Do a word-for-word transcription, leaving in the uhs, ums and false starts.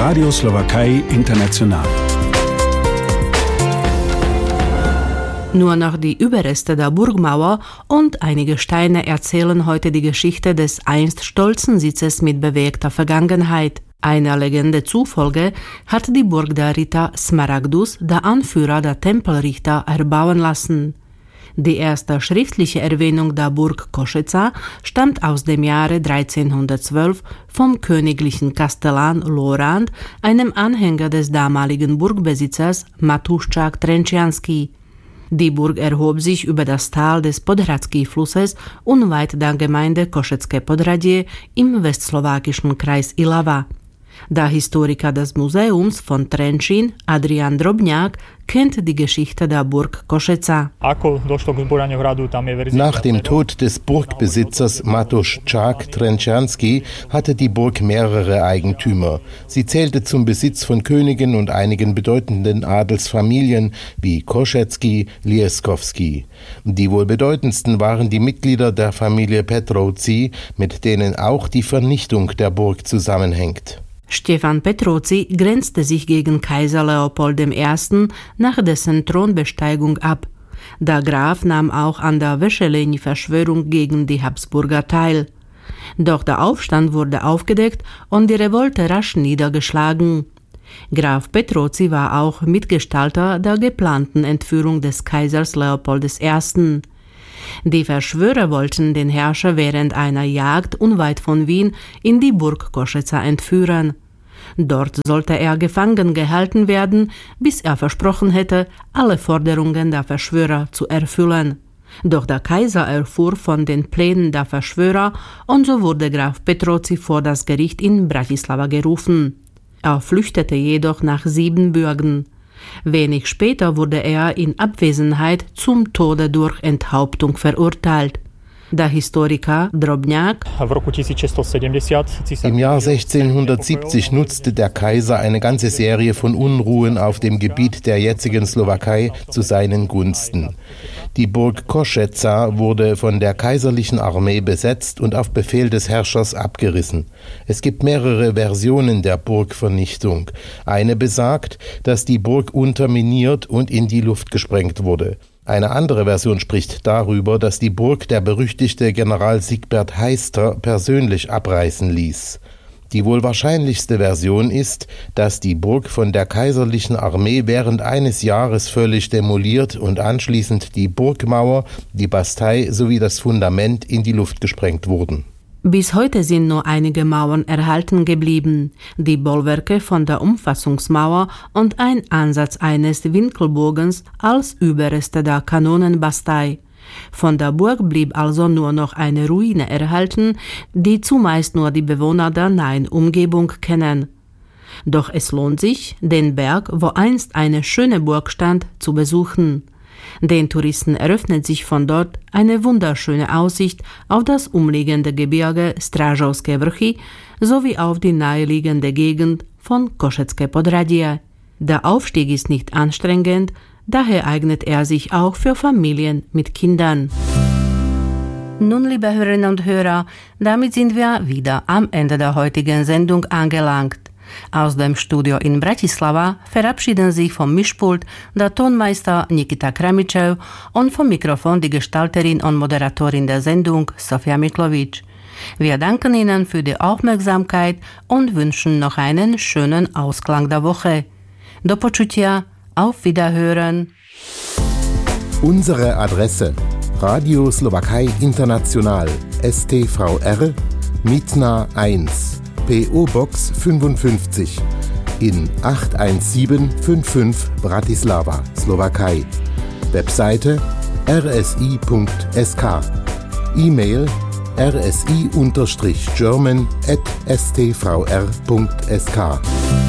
Radio Slowakei International. Nur noch die Überreste der Burgmauer und einige Steine erzählen heute die Geschichte des einst stolzen Sitzes mit bewegter Vergangenheit. Einer Legende zufolge hat die Burg der Ritter Smaragdus, der Anführer der Tempelrichter, erbauen lassen. Die erste schriftliche Erwähnung der Burg Košeca stammt aus dem Jahre dreizehnhundertzwölf vom königlichen Kastellan Lorand, einem Anhänger des damaligen Burgbesitzers Matuščák Trenčiansky. Die Burg erhob sich über das Tal des Podhradský-Flusses unweit der Gemeinde Košecké Podhradie im westslowakischen Kreis Ilava. Der Historiker des Museums von Trenčín, Adrian Drobňák, kennt die Geschichte der Burg Košeca. Nach dem Tod des Burgbesitzers Matuščák Trenčiansky hatte die Burg mehrere Eigentümer. Sie zählte zum Besitz von Königen und einigen bedeutenden Adelsfamilien wie Košecký, Lieskovský. Die wohl bedeutendsten waren die Mitglieder der Familie Petrovci, mit denen auch die Vernichtung der Burg zusammenhängt. Stefan Petrovci grenzte sich gegen Kaiser Leopold der Erste. nach dessen Thronbesteigung ab. Der Graf nahm auch an der Veseliny-Verschwörung gegen die Habsburger teil. Doch der Aufstand wurde aufgedeckt und die Revolte rasch niedergeschlagen. Graf Petrovci war auch Mitgestalter der geplanten Entführung des Kaisers Leopold der Erste. Die Verschwörer wollten den Herrscher während einer Jagd unweit von Wien in die Burg Košeca entführen. Dort sollte er gefangen gehalten werden, bis er versprochen hätte, alle Forderungen der Verschwörer zu erfüllen. Doch der Kaiser erfuhr von den Plänen der Verschwörer und so wurde Graf Petrovci vor das Gericht in Bratislava gerufen. Er flüchtete jedoch nach Siebenbürgen. Wenig später wurde er in Abwesenheit zum Tode durch Enthauptung verurteilt. Der Historiker Drobňák: Im Jahr sechzehnhundertsiebzig nutzte der Kaiser eine ganze Serie von Unruhen auf dem Gebiet der jetzigen Slowakei zu seinen Gunsten. Die Burg Košeca wurde von der kaiserlichen Armee besetzt und auf Befehl des Herrschers abgerissen. Es gibt mehrere Versionen der Burgvernichtung. Eine besagt, dass die Burg unterminiert und in die Luft gesprengt wurde. Eine andere Version spricht darüber, dass die Burg der berüchtigte General Siegbert Heister persönlich abreißen ließ. Die wohl wahrscheinlichste Version ist, dass die Burg von der kaiserlichen Armee während eines Jahres völlig demoliert und anschließend die Burgmauer, die Bastei sowie das Fundament in die Luft gesprengt wurden. Bis heute sind nur einige Mauern erhalten geblieben, die Bollwerke von der Umfassungsmauer und ein Ansatz eines Winkelbogens als Überreste der Kanonenbastei. Von der Burg blieb also nur noch eine Ruine erhalten, die zumeist nur die Bewohner der nahen Umgebung kennen. Doch es lohnt sich, den Berg, wo einst eine schöne Burg stand, zu besuchen. Den Touristen eröffnet sich von dort eine wunderschöne Aussicht auf das umliegende Gebirge Strážovské Vrchy sowie auf die naheliegende Gegend von Košecké Podhradie. Der Aufstieg ist nicht anstrengend, daher eignet er sich auch für Familien mit Kindern. Nun, liebe Hörerinnen und Hörer, damit sind wir wieder am Ende der heutigen Sendung angelangt. Aus dem Studio in Bratislava verabschieden sich vom Mischpult der Tonmeister Nikita Kramičev und vom Mikrofon die Gestalterin und Moderatorin der Sendung Sofia Miklovic. Wir danken Ihnen für die Aufmerksamkeit und wünschen noch einen schönen Ausklang der Woche. Do počutia, auf Wiederhören. Unsere Adresse: Radio Slowakei International, S T V R, Mitna eins, P O-Box fünfundfünfzig in acht eins sieben fünf fünf Bratislava, Slowakei. Webseite r s i punkt s k. E-Mail r s i German at s t v r punkt s k.